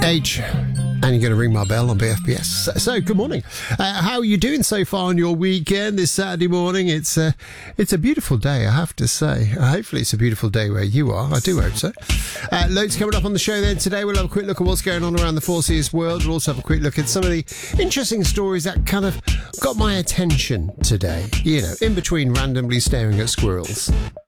H. And you're going to ring my bell on BFBS. So, good morning. How are you doing so far on your weekend this Saturday morning? It's a beautiful day, I have to say. Hopefully it's a beautiful day where you are. I do hope so. Loads coming up on the show then today. We'll have a quick look at what's going on around the Four Seas world. We'll also have a quick look at some of the interesting stories that kind of got my attention today. You know, in between randomly staring at squirrels.